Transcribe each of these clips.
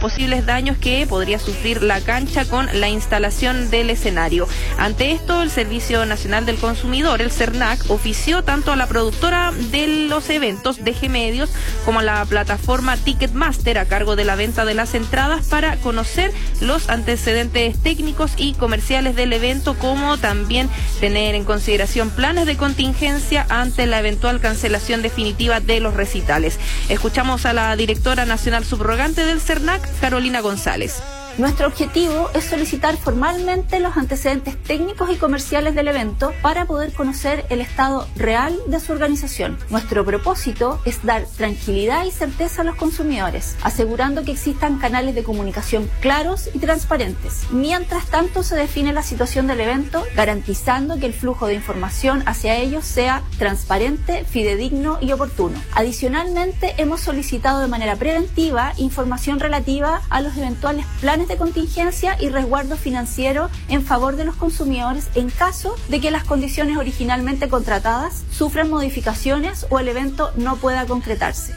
posibles daños que podría sufrir la cancha con la instalación del escenario. Ante esto, el Servicio Nacional del Consumidor, el CERNAC, ofició tanto a la productora de los eventos, DG Medios, como a la plataforma Ticketmaster, a cargo de la venta de las entradas, para conocer los antecedentes técnicos y comerciales del evento, como también tener en consideración planes de contingencia ante la eventual cancelación definitiva de los recitales. Escuchamos a la directora nacional subrogante del CERNAC, Carolina González. Nuestro objetivo es solicitar formalmente los antecedentes técnicos y comerciales del evento para poder conocer el estado real de su organización. Nuestro propósito es dar tranquilidad y certeza a los consumidores, asegurando que existan canales de comunicación claros y transparentes. Mientras tanto, se define la situación del evento, garantizando que el flujo de información hacia ellos sea transparente, fidedigno y oportuno. Adicionalmente, hemos solicitado de manera preventiva información relativa a los eventuales planes de contingencia y resguardo financiero en favor de los consumidores en caso de que las condiciones originalmente contratadas sufran modificaciones o el evento no pueda concretarse.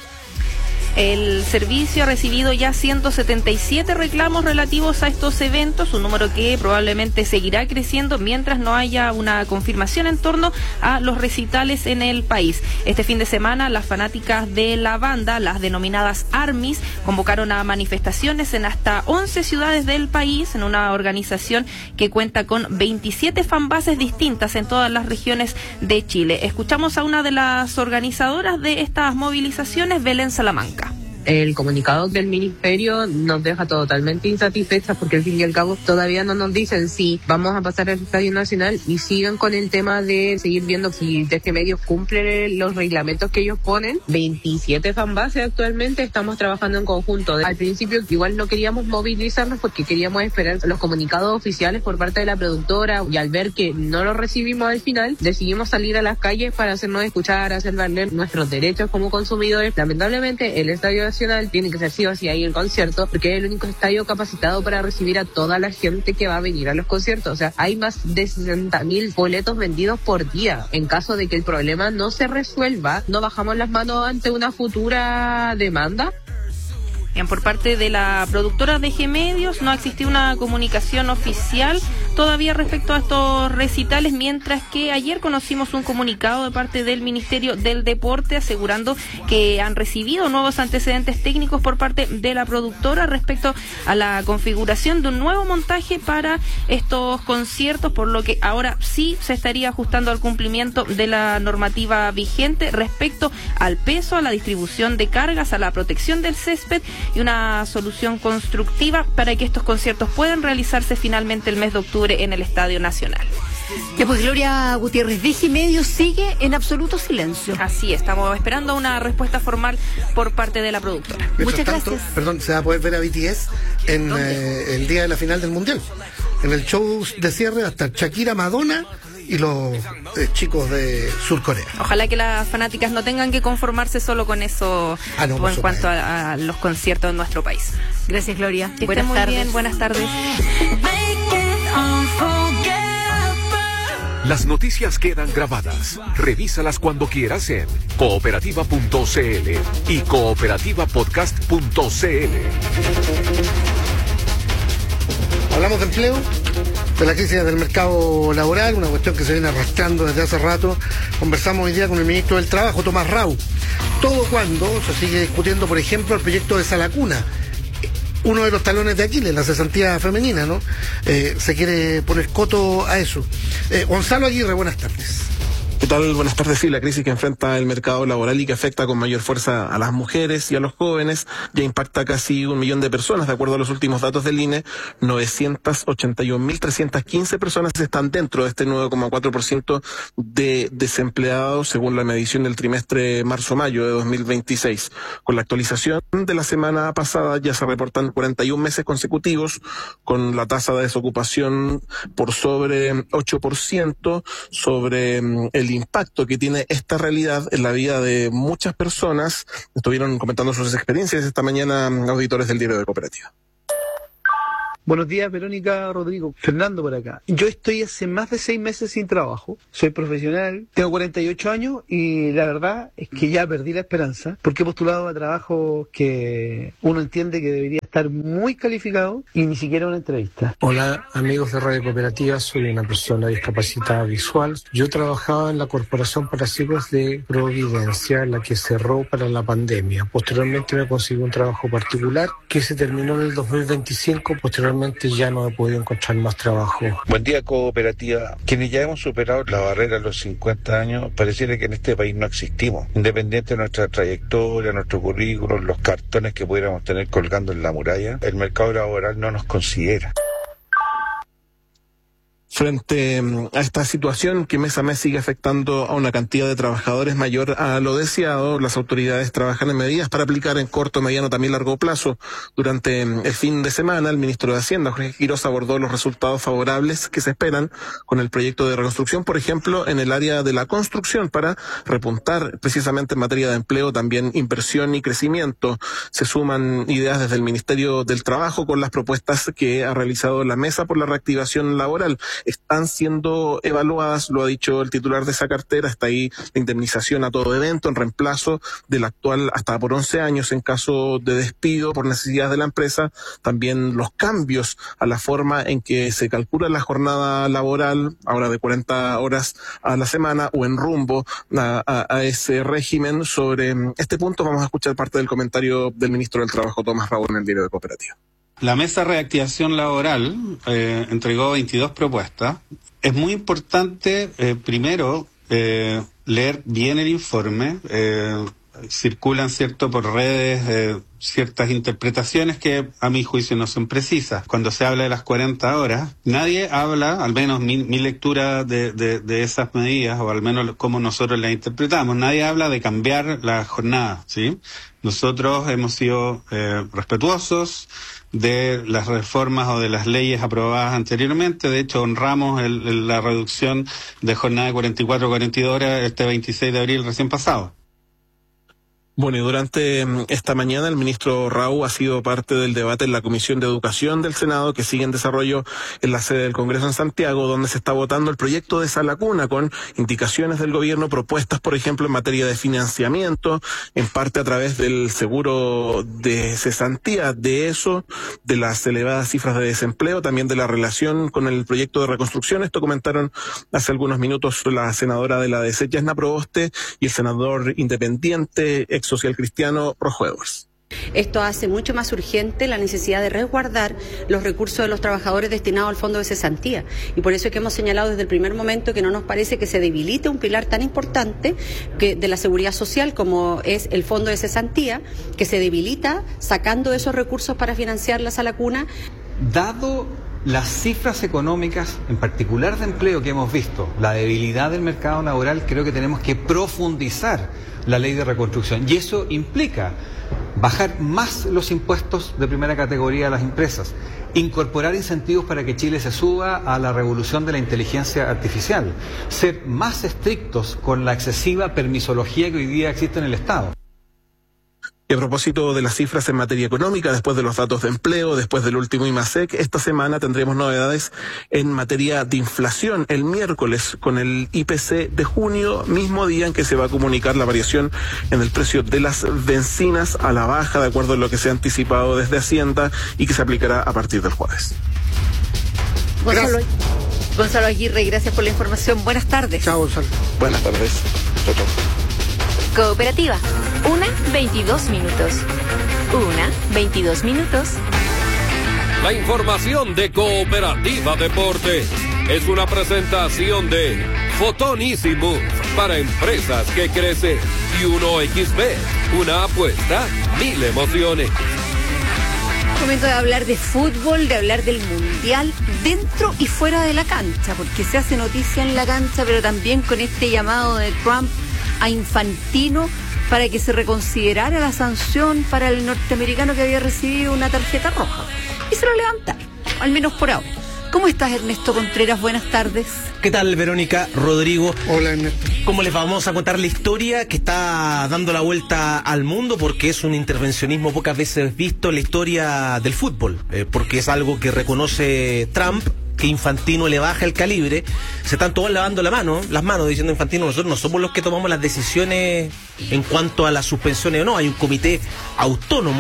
El servicio ha recibido ya 177 reclamos relativos a estos eventos, un número que probablemente seguirá creciendo mientras no haya una confirmación en torno a los recitales en el país. Este fin de semana, las fanáticas de la banda, las denominadas ARMYs, convocaron a manifestaciones en hasta 11 ciudades del país, en una organización que cuenta con 27 fanbases distintas en todas las regiones de Chile. Escuchamos a una de las organizadoras de estas movilizaciones, Belén Salamanca. El comunicado del ministerio nos deja totalmente insatisfechas porque al fin y al cabo todavía no nos dicen si vamos a pasar al Estadio Nacional y sigan con el tema de seguir viendo si DG Medios cumple los reglamentos que ellos ponen. 27 fanbases actualmente, estamos trabajando en conjunto. Al principio igual no queríamos movilizarnos porque queríamos esperar los comunicados oficiales por parte de la productora, y al ver que no los recibimos al final, decidimos salir a las calles para hacernos escuchar, hacer valer nuestros derechos como consumidores. Lamentablemente el Estadio Nacional tiene que ser sí o sí ahí el concierto, porque es el único estadio capacitado para recibir a toda la gente que va a venir a los conciertos. O sea, hay más de 60.000 boletos vendidos por día. En caso de que el problema no se resuelva, ¿no bajamos las manos ante una futura demanda? Bien, por parte de la productora DG Medios no ha existido una comunicación oficial todavía respecto a estos recitales, mientras que ayer conocimos un comunicado de parte del Ministerio del Deporte asegurando que han recibido nuevos antecedentes técnicos por parte de la productora respecto a la configuración de un nuevo montaje para estos conciertos, por lo que ahora sí se estaría ajustando al cumplimiento de la normativa vigente respecto al peso, a la distribución de cargas, a la protección del césped y una solución constructiva para que estos conciertos puedan realizarse finalmente el mes de octubre en el Estadio Nacional. Ya pues, Gloria Gutiérrez, DG Medios sigue en absoluto silencio. Así, estamos esperando una respuesta formal por parte de la productora. Muchas gracias. Perdón, se va a poder ver a BTS en el día de la final del Mundial. En el show de cierre hasta Shakira, Madonna y los chicos de Sur Corea. Ojalá que las fanáticas no tengan que conformarse solo con eso en cuanto a los conciertos en nuestro país. Gracias, Gloria. Que buenas tardes. Bien, buenas tardes. Las noticias quedan grabadas. Revísalas cuando quieras en cooperativa.cl y cooperativapodcast.cl. Hablamos de empleo, de la crisis del mercado laboral, una cuestión que se viene arrastrando desde hace rato. Conversamos hoy día con el ministro del Trabajo, Tomás Rau. Todo cuando se sigue discutiendo, por ejemplo, el proyecto de Salacuna, uno de los talones de Aquiles, la cesantía femenina, ¿no? Se quiere poner coto a eso. Gonzalo Aguirre, buenas tardes. ¿Qué tal? Buenas tardes. Sí, la crisis que enfrenta el mercado laboral y que afecta con mayor fuerza a las mujeres y a los jóvenes ya impacta casi 1 millón de personas. De acuerdo a los últimos datos del INE, 981.315 personas están dentro de este 9,4% de desempleados según la medición del trimestre marzo-mayo de 2026. Con la actualización de la semana pasada ya se reportan 41 meses consecutivos con la tasa de desocupación por sobre 8%, sobre el impacto que tiene esta realidad en la vida de muchas personas. Estuvieron comentando sus experiencias esta mañana auditores del Diario de Cooperativa. Buenos días, Verónica, Rodrigo. Fernando por acá. Yo estoy hace más de 6 meses sin trabajo. Soy profesional, tengo 48 años y la verdad es que ya perdí la esperanza porque he postulado a trabajos que uno entiende que debería estar muy calificado y ni siquiera una entrevista. Hola amigos de Radio Cooperativa, soy una persona discapacitada visual. Yo trabajaba en la Corporación para Ciegos de Providencia, la que cerró para la pandemia. Posteriormente me conseguí un trabajo particular que se terminó en el 2025. Posteriormente ya no he podido encontrar más trabajo. Buen día, Cooperativa. Quienes ya hemos superado la barrera de los 50 años, pareciera que en este país no existimos. Independiente de nuestra trayectoria, nuestro currículum, los cartones que pudiéramos tener colgando en la muralla, el mercado laboral no nos considera. Frente a esta situación que mes a mes sigue afectando a una cantidad de trabajadores mayor a lo deseado, las autoridades trabajan en medidas para aplicar en corto, mediano, también largo plazo. Durante el fin de semana, el ministro de Hacienda, Jorge Quiroz, abordó los resultados favorables que se esperan con el proyecto de reconstrucción, por ejemplo, en el área de la construcción, para repuntar precisamente en materia de empleo, también inversión y crecimiento. Se suman ideas desde el Ministerio del Trabajo con las propuestas que ha realizado la Mesa por la Reactivación Laboral. Están siendo evaluadas, lo ha dicho el titular de esa cartera, está ahí la indemnización a todo evento en reemplazo del actual hasta por 11 años en caso de despido por necesidades de la empresa, también los cambios a la forma en que se calcula la jornada laboral, ahora de 40 horas a la semana, o en rumbo a ese régimen. Sobre este punto vamos a escuchar parte del comentario del ministro del Trabajo, Tomás Raúl, en el Diario de Cooperativa. La Mesa de Reactivación Laboral entregó 22 propuestas. Es muy importante, primero, leer bien el informe. Circulan, cierto, por redes ciertas interpretaciones que a mi juicio no son precisas. Cuando se habla de las 40 horas, nadie habla, al menos mi lectura de esas medidas, o al menos como nosotros las interpretamos, nadie habla de cambiar la jornada, ¿sí? Nosotros hemos sido respetuosos de las reformas o de las leyes aprobadas anteriormente. De hecho, honramos la reducción de jornada de 44 a 42 horas este 26 de abril recién pasado. Bueno, y durante esta mañana el ministro Raúl ha sido parte del debate en la Comisión de Educación del Senado, que sigue en desarrollo en la sede del Congreso en Santiago, donde se está votando el proyecto de Sala Cuna, con indicaciones del gobierno, propuestas, por ejemplo, en materia de financiamiento, en parte a través del seguro de cesantía, de eso, de las elevadas cifras de desempleo, también de la relación con el proyecto de reconstrucción. Esto comentaron hace algunos minutos la senadora de la DC, Yasna Proboste, y el senador independiente, ex social cristiano, Rojo Edwards. Esto hace mucho más urgente la necesidad de resguardar los recursos de los trabajadores destinados al fondo de cesantía. Y por eso es que hemos señalado desde el primer momento que no nos parece que se debilite un pilar tan importante de la seguridad social como es el fondo de cesantía, que se debilita sacando esos recursos para financiar la Sala Cuna. Dado las cifras económicas, en particular de empleo que hemos visto, la debilidad del mercado laboral, creo que tenemos que profundizar la ley de reconstrucción. Y eso implica bajar más los impuestos de primera categoría a las empresas, incorporar incentivos para que Chile se suba a la revolución de la inteligencia artificial, ser más estrictos con la excesiva permisología que hoy día existe en el Estado. Y a propósito de las cifras en materia económica, después de los datos de empleo, después del último IMASEC, esta semana tendremos novedades en materia de inflación. El miércoles, con el IPC de junio, mismo día en que se va a comunicar la variación en el precio de las bencinas a la baja, de acuerdo a lo que se ha anticipado desde Hacienda y que se aplicará a partir del jueves. Gonzalo Aguirre, gracias por la información. Buenas tardes. Chao, Gonzalo. Buenas tardes. Chao, chao. Cooperativa, 1:22 minutos. 1:22 minutos. La información de Cooperativa Deporte es una presentación de Fotonísimo para empresas que crecen y 1xBet, una apuesta, 1000 emociones. Momento de hablar de fútbol, de hablar del mundial dentro y fuera de la cancha, porque se hace noticia en la cancha, pero también con este llamado de Trump a Infantino para que se reconsiderara la sanción para el norteamericano que había recibido una tarjeta roja. Y se lo levantaron, al menos por ahora. ¿Cómo estás, Ernesto Contreras? Buenas tardes. ¿Qué tal, Verónica, Rodrigo? Hola, Ernesto. ¿Cómo les vamos a contar la historia que está dando la vuelta al mundo? Porque es un intervencionismo pocas veces visto en la historia del fútbol. Porque es algo que reconoce Trump, que Infantino le baja el calibre. Se están todos lavando las manos, diciendo Infantino, nosotros no somos los que tomamos las decisiones en cuanto a las suspensiones o no. Hay un comité autónomo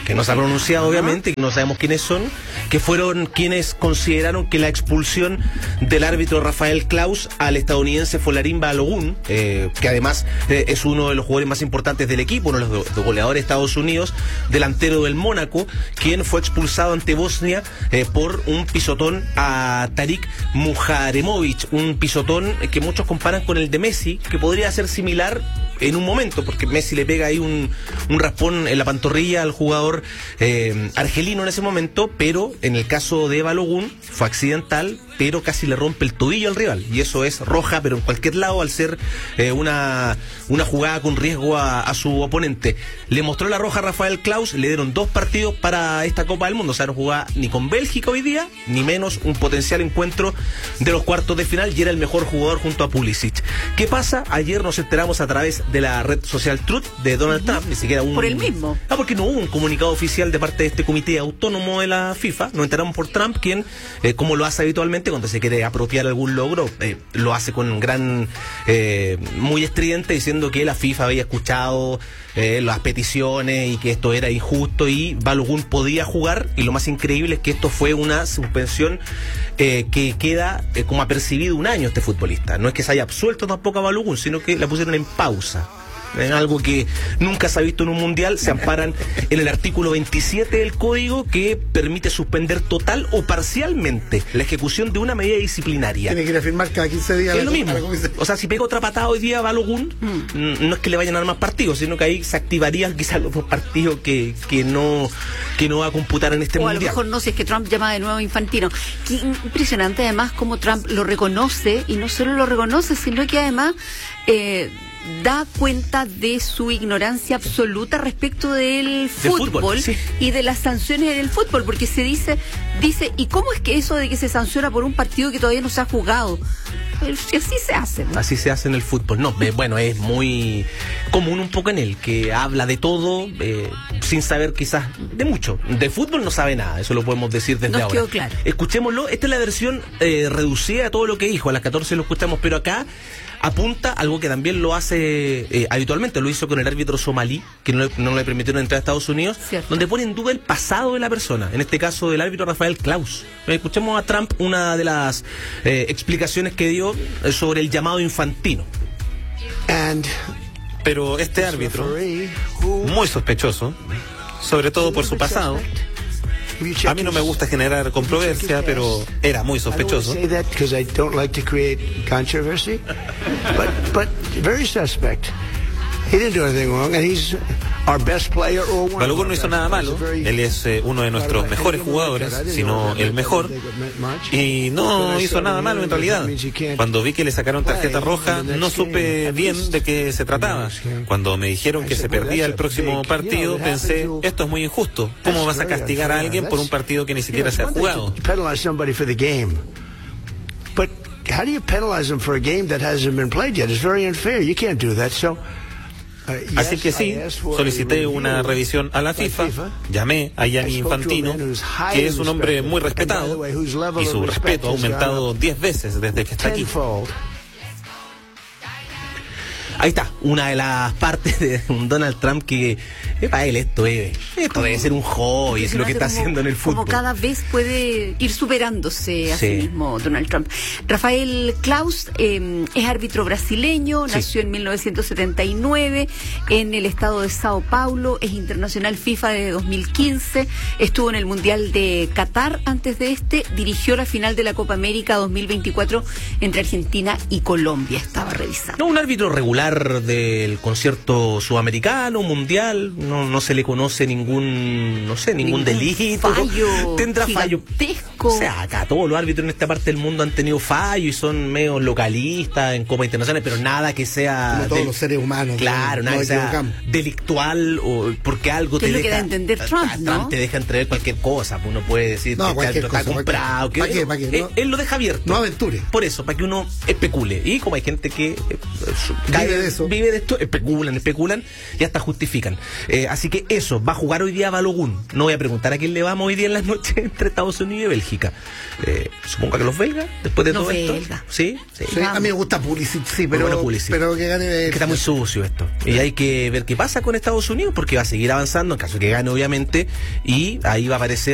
que no se ha pronunciado obviamente, que no sabemos quiénes son, que fueron quienes consideraron que la expulsión del árbitro Rafael Klaus al estadounidense Folarin Balogun, que además es uno de los jugadores más importantes del equipo, uno de los goleadores de Estados Unidos, delantero del Mónaco, quien fue expulsado ante Bosnia por un pisotón a Tarik Muharemovic, un pisotón que muchos comparan con el de Messi, que podría ser similar en un momento, porque Messi le pega ahí un raspón en la pantorrilla al jugador argelino en ese momento, pero en el caso de Balogun fue accidental, pero casi le rompe el tobillo al rival, y eso es roja, pero en cualquier lado, al ser una jugada con riesgo a su oponente. Le mostró la roja a Rafael Klaus, le dieron 2 partidos para esta Copa del Mundo, o sea, no jugaba ni con Bélgica hoy día, ni menos un potencial encuentro de los cuartos de final, y era el mejor jugador junto a Pulisic. ¿Qué pasa? Ayer nos enteramos a través de la red social Truth de Donald Trump, ni siquiera por el mismo. Porque no hubo un comunicado oficial de parte de este comité autónomo de la FIFA. Nos enteramos por Trump, quien, como lo hace habitualmente cuando se quiere apropiar algún logro, lo hace con gran, muy estridente, diciendo que la FIFA había escuchado las peticiones y que esto era injusto y Balogun podía jugar, y lo más increíble es que esto fue una suspensión que queda como apercibido un año este futbolista. No es que se haya absuelto tampoco a Balogun, sino que la pusieron en pausa. En algo que nunca se ha visto en un mundial. Se amparan en el artículo 27 del código, que permite suspender total o parcialmente la ejecución de una medida disciplinaria. Tiene que ir a firmar cada 15 días. Es lo mismo. O sea, si pega otra patada hoy día a Balogun, no es que le vayan a dar más partidos, sino que ahí se activarían quizás los 2 partidos que no va a computar en este mundial. O a lo mejor no, si es que Trump llama de nuevo a Infantino. Qué impresionante además como Trump lo reconoce, y no solo lo reconoce, sino que además da cuenta de su ignorancia absoluta respecto del fútbol, sí, y de las sanciones en el fútbol, porque se dice, ¿y cómo es que eso de que se sanciona por un partido que todavía no se ha jugado? Si así se hace, ¿no? Así se hace en el fútbol. No, bueno, es muy común un poco en él, que habla de todo sin saber quizás de mucho. De fútbol no sabe nada, eso lo podemos decir desde ahora. Quedó claro. Escuchémoslo, esta es la versión reducida de todo lo que dijo, a las 14 lo escuchamos, pero acá apunta algo que también lo hace habitualmente, lo hizo con el árbitro somalí, que no le permitieron entrar a Estados Unidos, cierto, donde pone en duda el pasado de la persona, en este caso del árbitro Rafael Klaus. Escuchemos a Trump una de las explicaciones que dio sobre el llamado Infantino. Pero este árbitro, muy sospechoso, sobre todo por su pasado. A mí no me gusta generar controversia, pero era muy sospechoso. Balogun no hizo nada malo, él es uno de nuestros mejores jugadores, sino el mejor, y no hizo nada malo en realidad. Cuando vi que le sacaron tarjeta roja, no supe bien de qué se trataba. Cuando me dijeron que se perdía el próximo partido, pensé, esto es muy injusto. ¿Cómo vas a castigar a alguien por un partido que ni siquiera se ha jugado? How do you penalize them for a game that hasn't been played yet? It's very unfair. You can't do that. So, así que sí, solicité una revisión a la FIFA, llamé a Gianni Infantino, que es un hombre muy respetado, y su respeto ha aumentado 10 veces desde que está aquí. Ahí está, una de las partes de un Donald Trump que para él esto debe ser un hobby, es lo que está haciendo en el fútbol. Como cada vez puede ir superándose a sí mismo Donald Trump. Rafael Klaus es árbitro brasileño, nació en 1979 en el estado de Sao Paulo, es internacional FIFA desde 2015, estuvo en el Mundial de Qatar antes de dirigió la final de la Copa América 2024 entre Argentina y Colombia, estaba revisando. No, un árbitro regular del concierto sudamericano, mundial, no se le conoce ningún delito, fallo, tendrá fallo. Gigantesco. O sea, acá todos los árbitros en esta parte del mundo han tenido fallo y son medio localistas en Copa Internacional, pero nada que sea como todos los seres humanos. Claro, nada que sea delictual, o porque algo te deja entender Trump, ¿no? Trump te deja entrever cualquier cosa, pues uno puede decir que está comprado, ¿para qué? Él lo deja abierto. No aventure. Por eso, para que uno especule. Y como hay gente que vive de esto, especulan y hasta justifican. Así que eso, va a jugar hoy día Balogun. No voy a preguntar a quién le vamos hoy día en la noche entre Estados Unidos y Bélgica. Bélgica. Supongo que los belgas, después de todo esto. Sí. A mí me gusta Pulisic, sí, pero que gane. Es que está muy sucio esto. Y hay que ver qué pasa con Estados Unidos, porque va a seguir avanzando, en caso que gane, obviamente, y ahí va a aparecer